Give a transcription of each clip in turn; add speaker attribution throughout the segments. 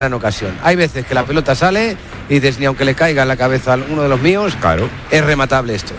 Speaker 1: gran ocasión. Hay veces que la pelota sale y dices, ni aunque le caiga en la cabeza a uno de los míos,
Speaker 2: claro,
Speaker 1: es rematable esto.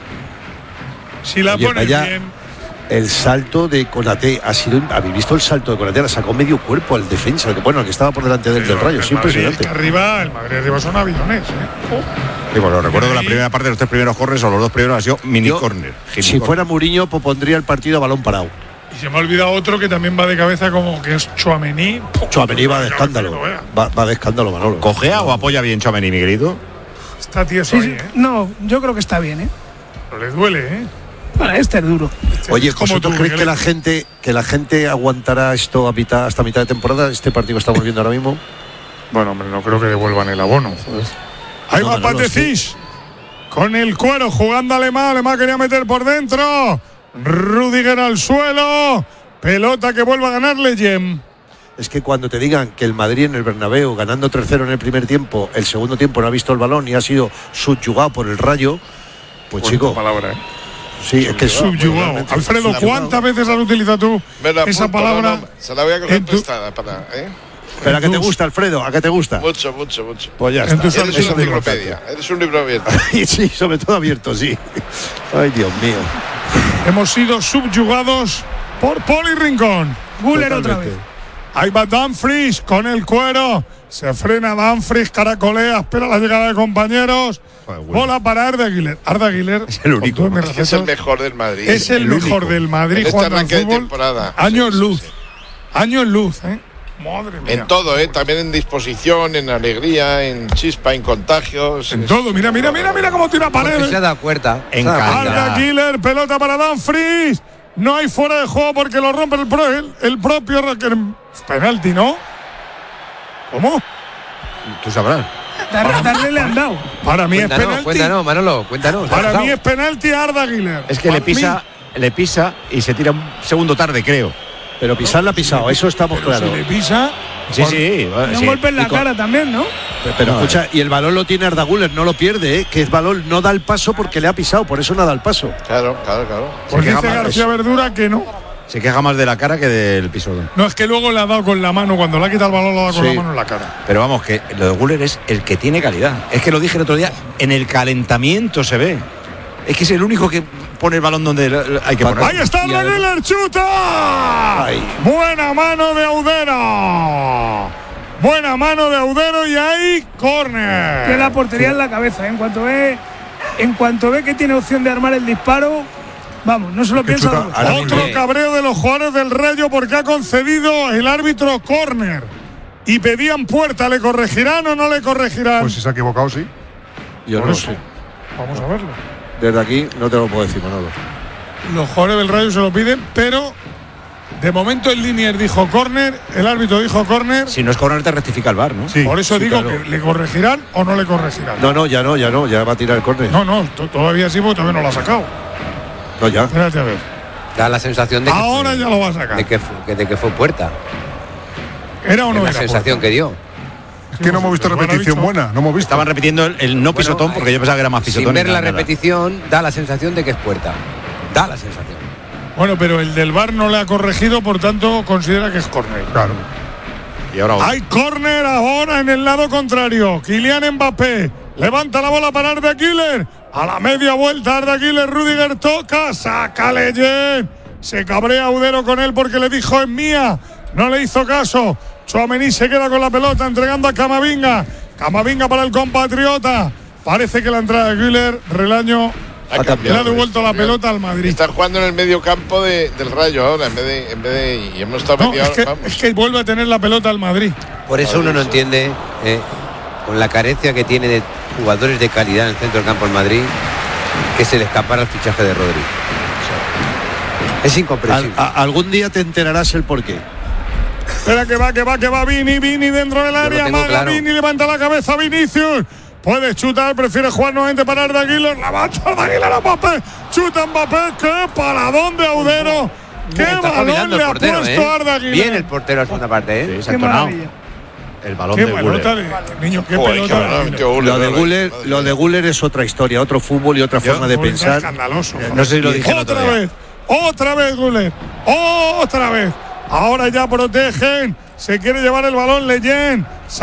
Speaker 3: Si la pones bien.
Speaker 4: El salto de Konaté ¿habéis visto el salto de Konaté? La sacó medio cuerpo al defensa, el que estaba por delante del Rayo, es impresionante.
Speaker 3: El Madrid arriba son aviones,
Speaker 2: Sí, bueno, recuerdo que la primera parte de los 3 primeros corners o los 2 primeros ha sido mini corner.
Speaker 4: Si fuera Mourinho, pondría el partido a balón parado.
Speaker 3: Y se me ha olvidado otro que también va de cabeza, como que es Tchouaméni.
Speaker 4: Tchouaméni va de escándalo. Va de escándalo, Manolo.
Speaker 2: ¿Cojea o apoya bien Tchouaméni, Miguelito?
Speaker 3: Está tieso ahí,
Speaker 5: No, yo creo que está bien,
Speaker 3: Pero le duele,
Speaker 5: Para este es duro.
Speaker 4: Oye, ¿vosotros creéis que la gente aguantará esto hasta mitad de temporada? Este partido que estamos viendo ahora mismo.
Speaker 3: Bueno, hombre, no creo que devuelvan el abono. Ahí va Patecís. Con el Cuero jugando Alemán quería meter por dentro. Rüdiger al suelo. Pelota que vuelva a ganar Leyen.
Speaker 4: Es que cuando te digan que el Madrid en el Bernabéu, ganando 3-0 en el primer tiempo, el segundo tiempo no ha visto el balón y ha sido subyugado por el Rayo, pues chico.
Speaker 3: Palabra,
Speaker 4: Sí, es que
Speaker 3: subyugado. Alfredo, ¿cuántas veces has utilizado tú esa palabra?
Speaker 6: Se la voy a coger prestada para.
Speaker 4: ¿Pero a qué te gusta, Alfredo? ¿A qué te gusta?
Speaker 6: Mucho.
Speaker 4: Pues ya está.
Speaker 6: Eres una enciclopedia. Eres un libro abierto.
Speaker 4: Sí, sobre todo abierto, sí. Ay, Dios mío.
Speaker 3: Hemos sido subyugados por Poli Rincón.
Speaker 5: Guller otra vez.
Speaker 3: Ahí va Dumfries con el Cuero. Se frena Dumfries, caracolea, espera la llegada de compañeros. Bola para Arda Güler. Arda Güler
Speaker 2: es el único.
Speaker 6: Es el mejor del Madrid.
Speaker 3: Es el mejor del Madrid jugando al fútbol. Años luz. Años luz, Madre mía.
Speaker 6: En todo, también en disposición, en alegría, en chispa, en contagios.
Speaker 3: En todo, mira cómo tira Paredes.
Speaker 1: Se da cuerda.
Speaker 3: Arda Güler, pelota para Dumfries. No hay fuera de juego porque lo rompe el propio penalti, ¿no? ¿Cómo?
Speaker 2: Tú sabrás.
Speaker 5: Darle le han dado.
Speaker 3: Para mí es penalti.
Speaker 1: Cuéntanos, Manolo, cuéntanos.
Speaker 3: Para mí es penalti a Arda Güler.
Speaker 2: Es que le pisa y se tira un segundo tarde, creo.
Speaker 4: Pero pisar la ha pisado, eso estamos claros.
Speaker 3: Si le pisa.
Speaker 2: Sí.
Speaker 5: Un golpe en la cara también, ¿no?
Speaker 4: Pero escucha, y el balón lo tiene Arda Güler, no lo pierde, que el balón no da el paso porque le ha pisado, por eso no da el paso.
Speaker 6: Claro.
Speaker 3: Pues dice García Verdura que no.
Speaker 2: Se queja más de la cara que del pisotón.
Speaker 3: No, es que luego le ha dado con la mano, cuando le ha quitado el balón, le ha dado con la mano en la cara.
Speaker 2: Pero vamos, que lo de Güler es el que tiene calidad. Es que lo dije el otro día, en el calentamiento se ve. Es que es el único que pone el balón donde hay que ponerlo.
Speaker 3: ¡Ahí está Arda Güler, chuta! Ay. Buena mano de Audero. Buena mano de Audero y ahí córner.
Speaker 5: Tiene la portería en la cabeza, En cuanto ve que tiene opción de armar el disparo, vamos, no se lo piensa.
Speaker 3: Otro cabreo de los jugadores del Rayo porque ha concedido el árbitro córner. Y pedían puerta, ¿le corregirán o no le corregirán?
Speaker 7: Pues si se ha equivocado, sí.
Speaker 4: Yo no sé.
Speaker 3: Vamos a verlo.
Speaker 4: Desde aquí no te lo puedo decir, Manolo.
Speaker 3: Los jugadores del Rayo se lo piden, pero de momento el Linier dijo córner, el árbitro dijo córner.
Speaker 2: Si no es córner te rectifica el VAR, ¿no?
Speaker 3: Sí, por eso digo que le corregirán o no le corregirán.
Speaker 4: No, ya va a tirar el córner.
Speaker 3: No, todavía sí, porque todavía no lo ha sacado.
Speaker 4: No, ya.
Speaker 3: Espérate a ver.
Speaker 1: Da la sensación de que
Speaker 3: ahora ya lo va a sacar.
Speaker 1: De que fue puerta.
Speaker 3: ¿Era o no era?
Speaker 1: La sensación que dio.
Speaker 7: Es que no hemos visto repetición buena, no hemos visto.
Speaker 2: Estaban repitiendo el no pisotón porque yo pensaba que era más pisotón.
Speaker 1: Sin ver la repetición, da la sensación de que es puerta. Da la sensación.
Speaker 3: Bueno, pero el del VAR no le ha corregido, por tanto considera que es córner.
Speaker 7: Claro.
Speaker 2: Y ahora
Speaker 3: hay córner ahora en el lado contrario. Kylian Mbappé levanta la bola para Arda Güler. A la media vuelta Arda Güler, Rüdiger toca, saca Leyen. Se cabrea Audero con él porque le dijo es mía. No le hizo caso. Tchouaméni se queda con la pelota entregando a Camavinga. Camavinga para el compatriota. Parece que la entrada de Güler, Relaño le ha devuelto la pelota al Madrid.
Speaker 6: Está jugando en el medio campo del Rayo ahora en vez de y hemos estado
Speaker 3: es que vuelve a tener la pelota al Madrid.
Speaker 1: Por eso uno no entiende con la carencia que tiene de jugadores de calidad en el centro del campo en Madrid, que se le escapara el fichaje de Rodri. Es incomprensible.
Speaker 4: Algún día te enterarás el porqué.
Speaker 3: Espera que va Vini dentro del área, Maga, Vini levanta la cabeza, Vinicius. Puede chutar, prefiere jugar nuevamente para Arda Güler. La va Arda Güler a Mbappé. Chuta Mbappé, qué paradón de Audero. Qué balón le ha puesto Arda Güler.
Speaker 1: Bien el portero a la segunda parte,
Speaker 2: Sí, qué maravilla. El balón
Speaker 3: qué
Speaker 2: de Güler.
Speaker 3: Niño, qué pelota.
Speaker 4: Lo de Güler es otra historia, otro fútbol y otra forma de pensar.
Speaker 3: Escandaloso.
Speaker 2: No sé si lo dije
Speaker 3: otra vez Güler. Otra vez. Ahora ya protegen. Se quiere llevar el balón Leyen.